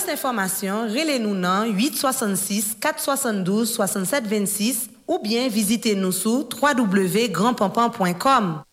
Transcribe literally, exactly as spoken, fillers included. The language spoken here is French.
informations, relez-nous dans huit soixante-six quatre soixante-douze soixante-sept vingt-six ou bien visitez-nous sur w w w point grand pampan point com.